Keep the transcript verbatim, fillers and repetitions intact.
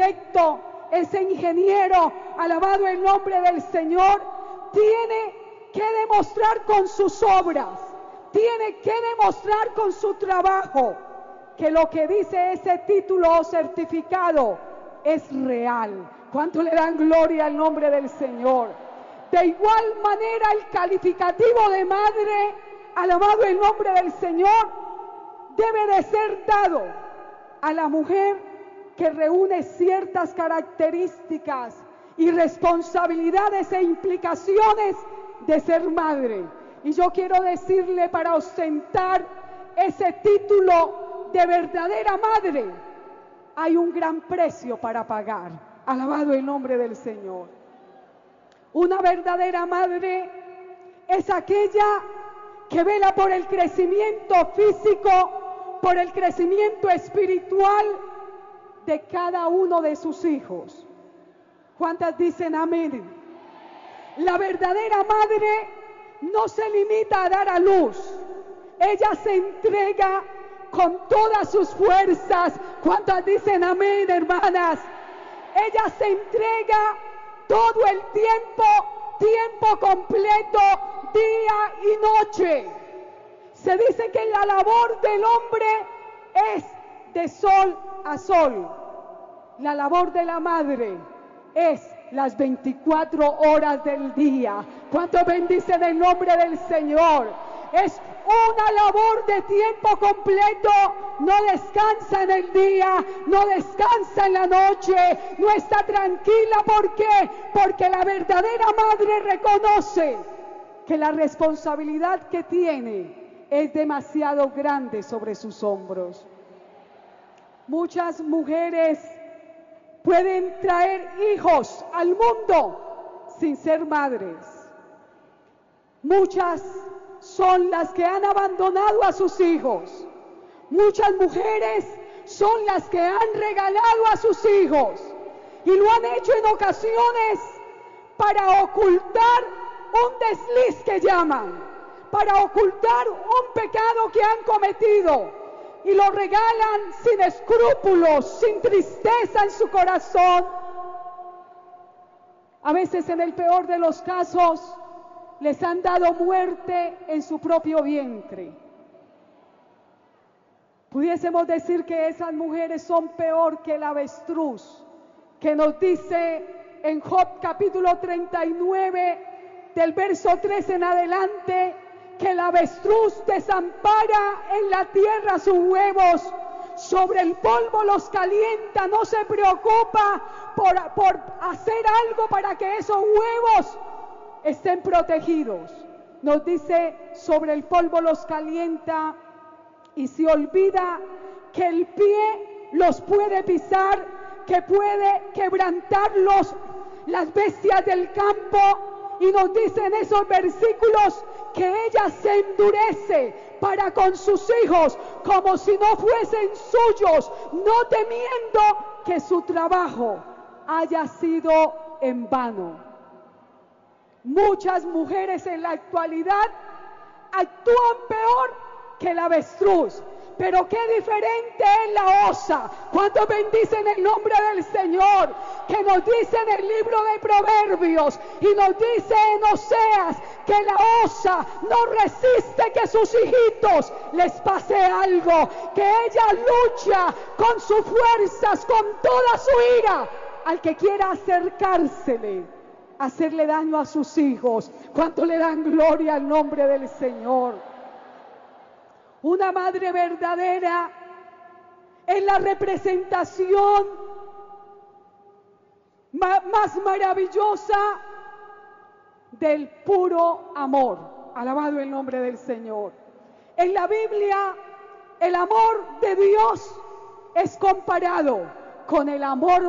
arquitecto, ese ingeniero, alabado el nombre del Señor, tiene que demostrar con sus obras, tiene que demostrar con su trabajo que lo que dice ese título o certificado es real. ¿Cuánto le dan gloria al nombre del Señor? De igual manera, el calificativo de madre, alabado el nombre del Señor, debe de ser dado a la mujer que reúne ciertas características y responsabilidades e implicaciones de ser madre. Y yo quiero decirle, para ostentar ese título de verdadera madre, hay un gran precio para pagar. Alabado el nombre del Señor. Una verdadera madre es aquella que vela por el crecimiento físico, por el crecimiento espiritual de cada uno de sus hijos. ¿Cuántas dicen amén? La verdadera madre no se limita a dar a luz. Ella se entrega con todas sus fuerzas. ¿Cuántas dicen amén, hermanas? Ella se entrega todo el tiempo, tiempo completo, día y noche. Se dice que la labor del hombre es de sol a sol. La labor de la madre es las veinticuatro horas del día. ¿Cuánto bendicen el nombre del Señor? Es una labor de tiempo completo. No descansa en el día, no descansa en la noche, no está tranquila. ¿Por qué? Porque la verdadera madre reconoce que la responsabilidad que tiene es demasiado grande sobre sus hombros. Muchas mujeres pueden traer hijos al mundo sin ser madres. Muchas son las que han abandonado a sus hijos. Muchas mujeres son las que han regalado a sus hijos y lo han hecho en ocasiones para ocultar un desliz que llaman, para ocultar un pecado que han cometido, y lo regalan sin escrúpulos, sin tristeza en su corazón. A veces, en el peor de los casos, les han dado muerte en su propio vientre. Pudiésemos decir que esas mujeres son peor que el avestruz, que nos dice en Job capítulo treinta y nueve, del verso tres en adelante, que el avestruz desampara en la tierra sus huevos, sobre el polvo los calienta, no se preocupa por, por hacer algo para que esos huevos estén protegidos. Nos dice, sobre el polvo los calienta, y se olvida que el pie los puede pisar, que puede quebrantarlos las bestias del campo. Y nos dice en esos versículos que ella se endurece para con sus hijos como si no fuesen suyos, no temiendo que su trabajo haya sido en vano. Muchas mujeres en la actualidad actúan peor que el avestruz, pero qué diferente es la osa. ¿Cuántos bendicen el nombre del Señor? Que nos dice en el libro de Proverbios, y nos dice en Oseas, que la osa no resiste que sus hijitos les pase algo, que ella lucha con sus fuerzas, con toda su ira, al que quiera acercársele, hacerle daño a sus hijos. ¿Cuánto le dan gloria al nombre del Señor? Una madre verdadera es la representación ma- más maravillosa del puro amor. Alabado el nombre del Señor. En la Biblia, el amor de Dios es comparado con el amor